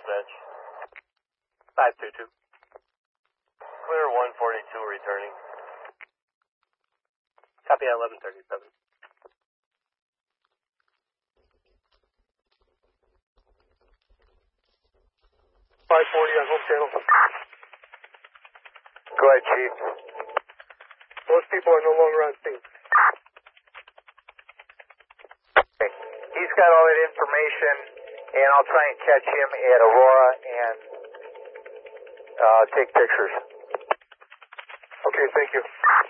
dispatch. 522. Clear 142 returning. Copy at 1137. 540 on home channel. Go ahead, Chief. Those people are no longer on scene. Okay. He's got all that information, and I'll try and catch him at Aurora and take pictures. Okay, thank you.